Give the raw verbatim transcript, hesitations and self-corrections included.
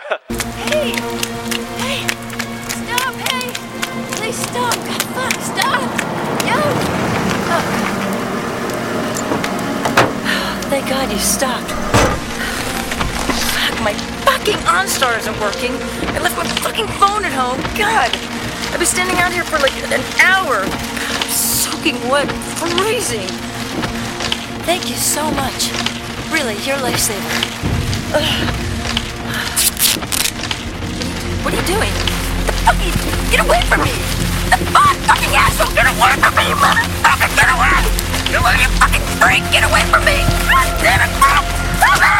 Hey! Hey! Stop! Hey! Please stop! God, fuck! Stop! Yo! Oh. Thank God you stopped. Fuck, my fucking OnStar isn't working. I left my fucking phone at home. God! I've been standing out here for like an hour. I'm soaking wet, freezing. Thank you so much. Really, you're a lifesaver. Ugh. What are you doing? The fucking... Get away from me! The fuck, fucking asshole! Get away from me, you motherfucker! Get away! Get away, you fucking freak! Get away from me! God damn it, bro!